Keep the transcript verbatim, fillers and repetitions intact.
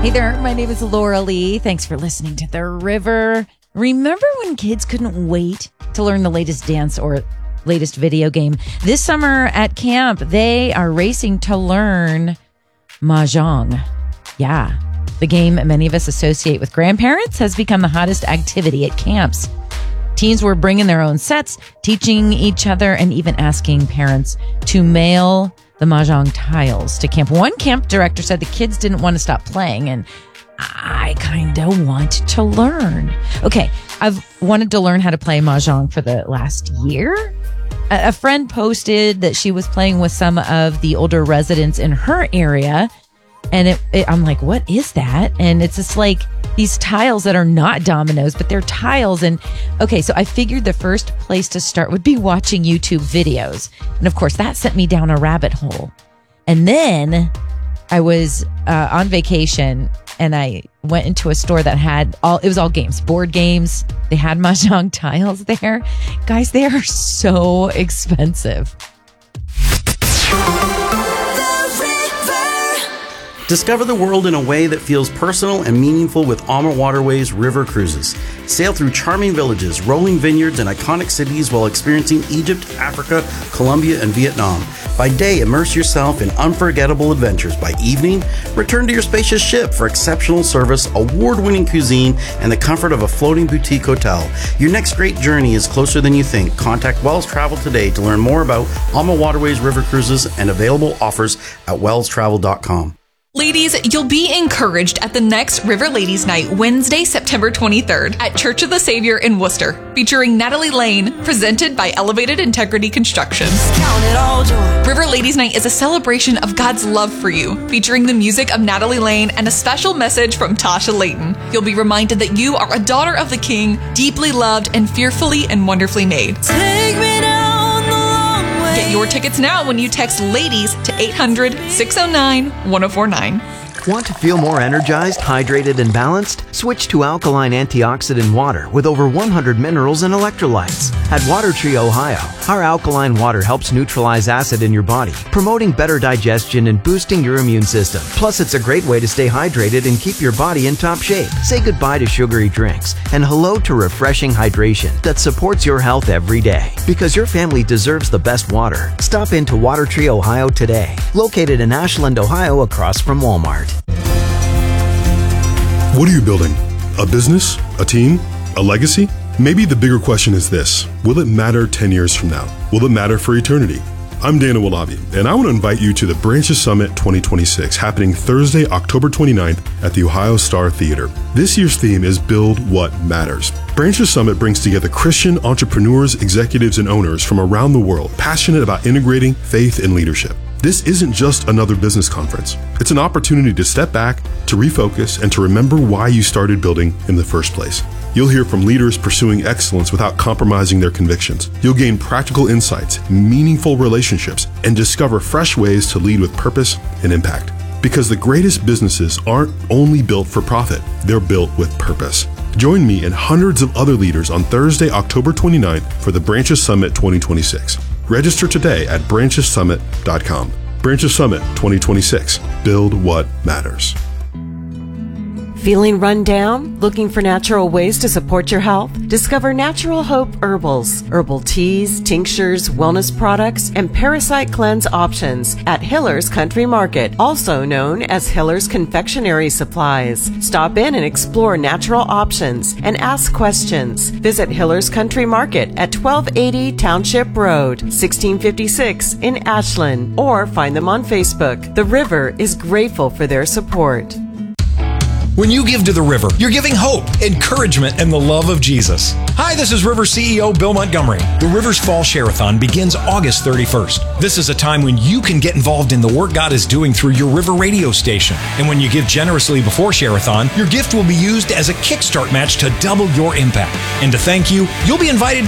Hey there, my name is Laura Lee. Thanks for listening to The River. Remember when kids couldn't wait to learn the latest dance or latest video game? This summer at camp, they are racing to learn Mahjong. Yeah, the game many of us associate with grandparents has become the hottest activity at camps. Teens were bringing their own sets, teaching each other, and even asking parents to mail the Mahjong tiles to camp. One camp director said the kids didn't want to stop playing, and I kind of want to learn. Okay, I've wanted to learn how to play Mahjong for the last year. A friend posted that she was playing with some of the older residents in her area, and it, it, I'm like, what is that? And it's just like these tiles that are not dominoes, but they're tiles. And okay, so I figured the first place to start would be watching YouTube videos. And of course, that sent me down a rabbit hole. And then I was uh, on vacation and I went into a store that had all, it was all games, board games. They had Mahjong tiles there. Guys, they are so expensive. Discover the world in a way that feels personal and meaningful with Alma Waterways River Cruises. Sail through charming villages, rolling vineyards, and iconic cities while experiencing Egypt, Africa, Colombia, and Vietnam. By day, immerse yourself in unforgettable adventures. By evening, return to your spacious ship for exceptional service, award-winning cuisine, and the comfort of a floating boutique hotel. Your next great journey is closer than you think. Contact Wells Travel today to learn more about Alma Waterways River Cruises and available offers at wells travel dot com. Ladies, you'll be encouraged at the next River Ladies Night, Wednesday, September twenty-third at Church of the Savior in Worcester, featuring Natalie Lane, presented by Elevated Integrity Construction. Count it all joy. River Ladies Night is a celebration of God's love for you, featuring the music of Natalie Lane and a special message from Tasha Layton. You'll be reminded that you are a daughter of the King, deeply loved and fearfully and wonderfully made. Take me down the long way. Get your tickets now when you text LADIES to eight hundred, six oh nine, one oh four nine. Want to feel more energized, hydrated, and balanced? Switch to alkaline antioxidant water with over one hundred minerals and electrolytes. At Water Tree Ohio, our alkaline water helps neutralize acid in your body, promoting better digestion and boosting your immune system. Plus, it's a great way to stay hydrated and keep your body in top shape. Say goodbye to sugary drinks and hello to refreshing hydration that supports your health every day. Because your family deserves the best water. Stop into Water Tree Ohio today. Located in Ashland, Ohio, across from Walmart. What are you building? A business? A team? A legacy? Maybe the bigger question is this: will it matter ten years from now? Will it matter for eternity? I'm Dana Walabi, and I want to invite you to the Branches Summit twenty twenty-six, happening Thursday, October twenty-ninth at the Ohio Star Theater. This year's theme is Build What Matters. Branches Summit brings together Christian entrepreneurs, executives, and owners from around the world, passionate about integrating faith and leadership. This isn't just another business conference. It's an opportunity to step back, to refocus, and to remember why you started building in the first place. You'll hear from leaders pursuing excellence without compromising their convictions. You'll gain practical insights, meaningful relationships, and discover fresh ways to lead with purpose and impact. Because the greatest businesses aren't only built for profit, they're built with purpose. Join me and hundreds of other leaders on Thursday, October twenty-ninth for the Branches Summit twenty twenty-six. Register today at branches summit dot com. Branches Summit twenty twenty-six. Build what matters. Feeling run down? Looking for natural ways to support your health? Discover Natural Hope Herbals, herbal teas, tinctures, wellness products, and parasite cleanse options at Hiller's Country Market, also known as Hiller's Confectionery Supplies. Stop in and explore natural options and ask questions. Visit Hiller's Country Market at twelve eighty Township Road, sixteen fifty-six in Ashland, or find them on Facebook. The River is grateful for their support. When you give to the River, you're giving hope, encouragement, and the love of Jesus. Hi, this is River C E O Bill Montgomery. The River's Fall Share-a-thon begins August thirty-first. This is a time when you can get involved in the work God is doing through your River radio station. And when you give generously before Share-a-thon, your gift will be used as a kickstart match to double your impact. And to thank you, you'll be invited to